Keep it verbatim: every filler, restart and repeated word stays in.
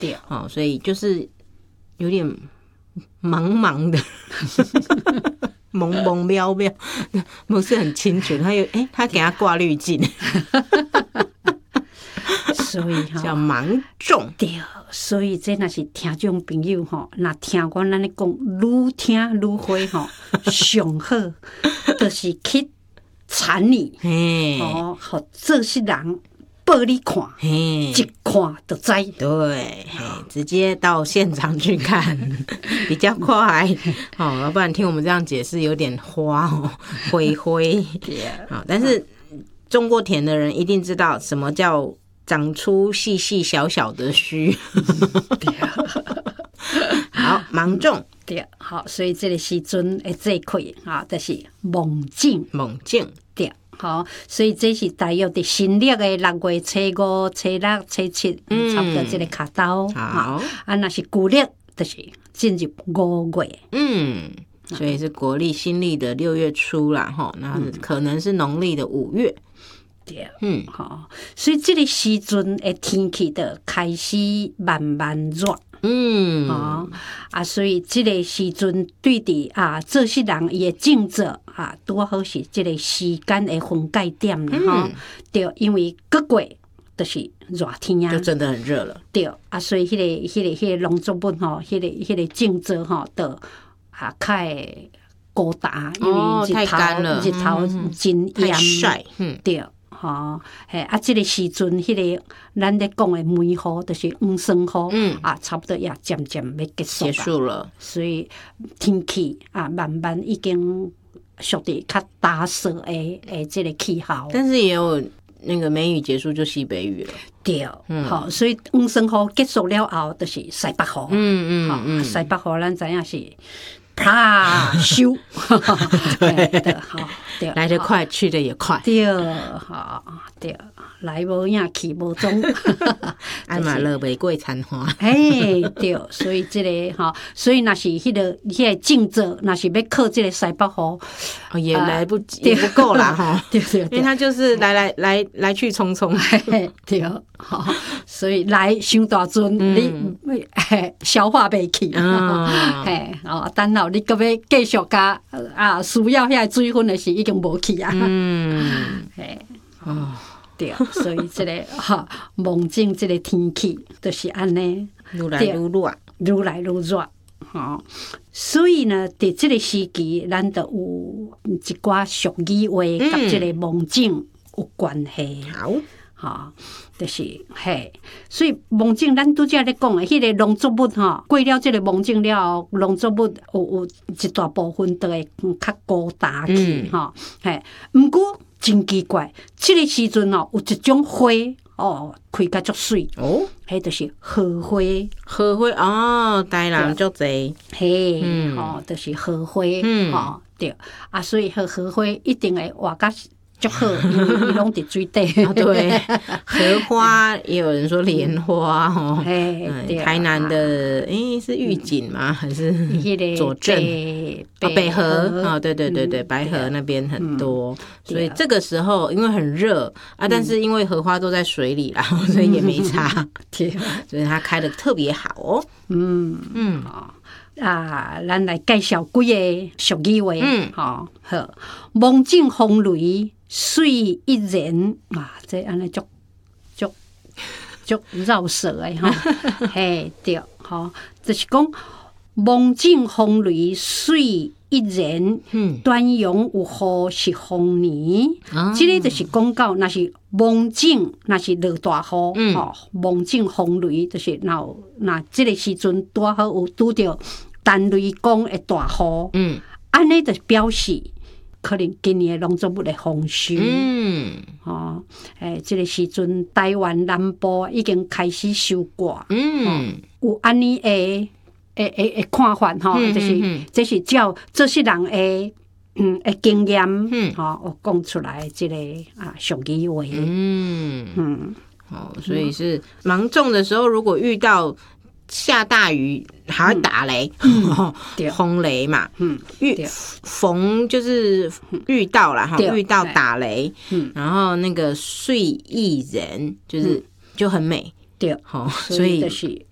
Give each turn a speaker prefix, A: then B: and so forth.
A: 对，
B: 哦，所以就是有点茫茫的。蒙蒙渺渺，不是很清楚。他有哎、欸，他给他挂滤镜，
A: 所以哈
B: 叫芒种。
A: 对，所以这若是听众朋友吼，若听我咱咧讲，愈听愈会吼，上好就是去产你哦，互这些人报你看，一看就知。
B: 对，直接到现场去看比较快哦，要不然听我们这样解释有点花哦，灰灰。好，但是种过田的人一定知道什么叫长出细细小小的须。好，芒种。
A: 对，好，所以这个时阵的这一块啊，就是芒种，
B: 芒种。
A: 对。好，所以这是大约伫新历的六月初五、初六、初七，嗯、差不多这个卡刀。
B: 好，
A: 啊，那是古历，就是进入五月。
B: 嗯，所以是国历新历的六月初啦，哈，那可能是农历的五月。
A: 对，嗯，好，所以这个时阵的天气就开始慢慢热。嗯，哦，啊，所以这个时阵对伫啊，这些人伊的种植啊，拄好是这个时间的分界点啦，吼、嗯。对，因为各月就是热天啊，
B: 就真的很热了。
A: 对，啊，所以迄、那个、迄、那个、迄、那个农作物吼，迄、那个、迄、那个种植吼，就啊，较会高达，因为日头、哦、日頭真炎，
B: 晒，嗯，
A: 对。吼，嘿啊！即、這個時陣，迄、那個咱咧講的梅雨，就是黃霜雨，嗯啊，差不多也漸漸要結束
B: 結束了。
A: 所以天氣啊，慢慢已經屬於較打掃的誒，即個氣候。
B: 但是也有那個梅雨結束就西北雨了。
A: 對，嗯，好，所以黃霜雨結束了後，就是西北雨。嗯嗯嗯，西北雨咱知影是。啪咻，
B: 对的，好，对，来得快，去得也快，
A: 对，好，对，来无影，去无踪，
B: 爱嘛落玫瑰残花，
A: 哎，对，所以这个哈，所以若是迄个迄个种植，若是要靠这个西北雨，
B: 哦，也来不及，也不够啦哈，
A: 对对，
B: 因为它就是来来来来去匆匆，
A: 对，好，所以来伤大阵，你消化袂去，嘿，哦，等候你搁要继续加啊，需要遐水分的是已经无去啊，嗯，嘿，哦。对，所以这个哈，芒种这个天气就是安尼，
B: 愈来愈热，
A: 愈来愈热，哈。所以呢，伫这个时期，咱就有一寡俗语话，甲这个芒种有关系。
B: 好，
A: 哈，就是嘿，所以芒种咱拄则咧讲的，迄个农作物哈，过了这个芒种了后，农作物有有一大部分都会较高大去，哈，嘿，毋过。真奇怪，这个时阵哦，有一种花哦，开甲足水哦，迄就是荷花。
B: 荷花哦，台人足侪，
A: 嘿，嗯、哦，就是荷花，嗯、哦，对，啊，所以荷荷花一定会活甲足好，因为伊拢伫水底。
B: 啊，对，荷花也有人说莲花哦，嗯，台南的诶、欸、是玉井吗？还是左镇？啊，北河啊，对对对对，白河那边很多，所以这个时候因为很热啊，但是因为荷花都在水里啦，所以也没差，所以它开得特别好哦。嗯嗯
A: 啊，咱来介绍几个俗语话，嗯，好，好，芒种风雷水一人啊，这安尼足足足绕舌的哈，嘿，对，好，就是讲。芒种风雷水一人，端阳有雨是丰年。嗯、这个就是讲到，那是芒种，那是落大雨，嗯、哦，芒种风雷就是那那这个时阵拄好有拄着单雷公的大雨，嗯，安尼就表示可能今年的农作物的丰收。嗯，哦，诶，这个时阵台湾南部已经开始收割，嗯，哦、有安尼的。诶诶诶，看法吼，就是、嗯、这是照这些人诶，嗯诶经验，嗯，吼、哦，我讲出来这个啊俗语话，嗯
B: 嗯，哦，所以是芒种的时候，如果遇到下大雨，还会打雷，嗯、轰雷嘛，嗯，遇逢就是遇到啦，哈，遇到打雷，嗯，然后那个岁艺人就是、嗯、就很美。
A: 对，
B: 好，
A: 所以就是